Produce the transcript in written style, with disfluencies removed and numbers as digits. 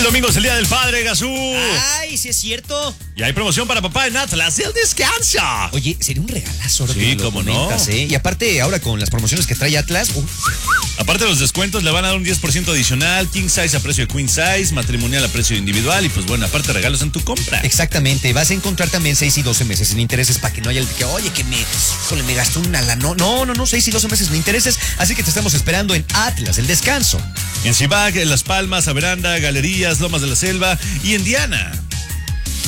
domingo es el Día del Padre, Gazú. Ay, sí es cierto. Y hay promoción para papá en Atlas, el descanso. Oye, sería un regalazo ahora Sí, que me lo cómo no. comentas, ¿eh? Y aparte, ahora con las promociones que trae Atlas, Aparte de los descuentos, le van a dar un 10% adicional, king size a precio de queen size, matrimonial a precio individual y pues bueno, aparte regalos en tu compra. exactamente, vas a encontrar también 6 y 12 meses sin intereses para que no haya el que, oye, me gastó una lana. No, 6 y 12 meses sin intereses, así que te estamos esperando en Atlas, el descanso. En Cibac, en Las Palmas, Averanda, Galerías, Lomas de la Selva y en Diana.